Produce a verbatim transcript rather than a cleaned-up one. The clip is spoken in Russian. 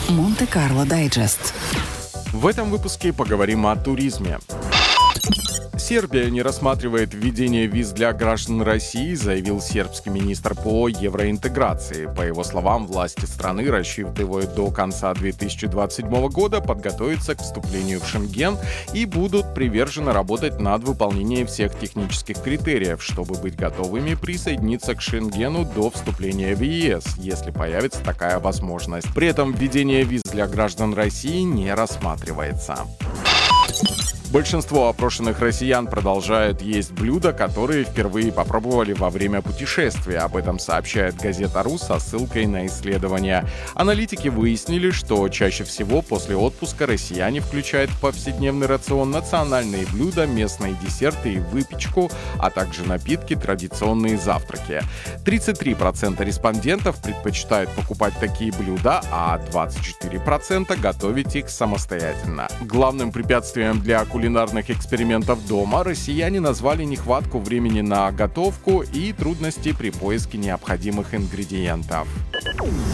Монте-Карло Дайджест. В этом выпуске поговорим о туризме. Сербия не рассматривает введение виз для граждан России, заявил сербский министр по евроинтеграции. По его словам, власти страны рассчитывают до конца две тысячи двадцать седьмого года подготовиться к вступлению в Шенген и будут привержены работать над выполнением всех технических критериев, чтобы быть готовыми присоединиться к Шенгену до вступления в ЕС, если появится такая возможность. При этом введение виз для граждан России не рассматривается. Большинство опрошенных россиян продолжают есть блюда, которые впервые попробовали во время путешествия. Об этом сообщает газета РУ со ссылкой на исследования. Аналитики выяснили, что чаще всего после отпуска россияне включают в повседневный рацион национальные блюда, местные десерты и выпечку, а также напитки, традиционные завтраки. тридцать три процента респондентов предпочитают покупать такие блюда, а двадцать четыре процента готовить их самостоятельно. Главным препятствием для кулинарных экспериментов дома россияне назвали нехватку времени на готовку и трудности при поиске необходимых ингредиентов.